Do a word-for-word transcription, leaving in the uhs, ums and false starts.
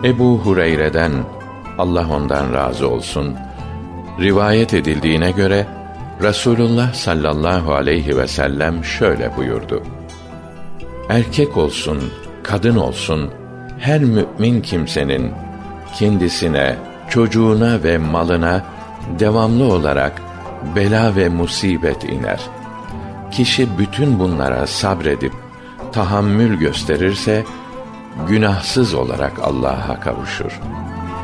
Ebu Hureyre'den, Allah ondan razı olsun, rivayet edildiğine göre Resulullah sallallahu aleyhi ve sellem şöyle buyurdu: erkek olsun, kadın olsun, her mümin kimsenin kendisine, çocuğuna ve malına devamlı olarak bela ve musibet iner. Kişi bütün bunlara sabredip tahammül gösterirse günahsız olarak Allah'a kavuşur.